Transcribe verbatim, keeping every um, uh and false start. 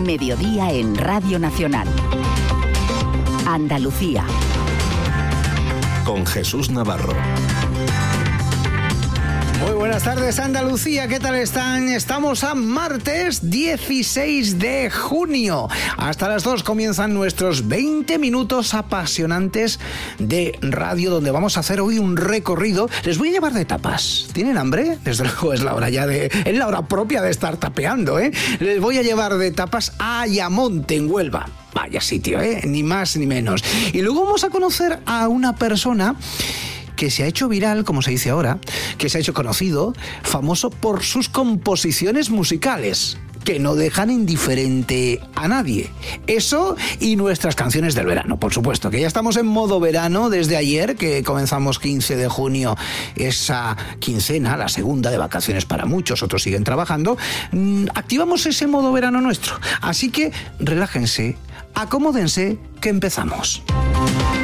Mediodía en Radio Nacional. Andalucía. Con Jesús Navarro. Muy buenas tardes, Andalucía, ¿qué tal están? Estamos a martes dieciséis de junio. Hasta las dos comienzan nuestros veinte minutos apasionantes de radio, donde vamos a hacer hoy un recorrido. Les voy a llevar de tapas. ¿Tienen hambre? Desde luego es la hora ya de... es la hora propia de estar tapeando, ¿eh? Les voy a llevar de tapas a Ayamonte, en Huelva. Vaya sitio, ¿eh? Ni más ni menos. Y luego vamos a conocer a una persona que se ha hecho viral, como se dice ahora, que se ha hecho conocido, famoso por sus composiciones musicales, que no dejan indiferente a nadie. Eso y nuestras canciones del verano, por supuesto, que ya estamos en modo verano desde ayer, que comenzamos quince de junio, esa quincena, la segunda de vacaciones para muchos, otros siguen trabajando. Activamos ese modo verano nuestro. Así que relájense, acomódense, que empezamos.